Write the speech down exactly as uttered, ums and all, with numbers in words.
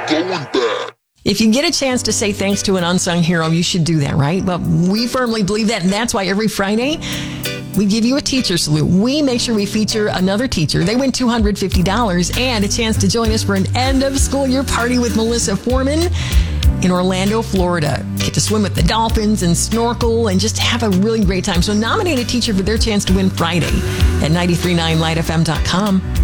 going back. If you get a chance to say thanks to an unsung hero, you should do that, right? Well, we firmly believe that, and that's why every Friday we give you a teacher salute. We make sure we feature another teacher. They win two hundred fifty dollars and a chance to join us for an end-of-school-year party with Melissa Foreman in Orlando, Florida. Get to swim with the dolphins and snorkel and just have a really great time. So nominate a teacher for their chance to win Friday at nine three nine light f m dot com.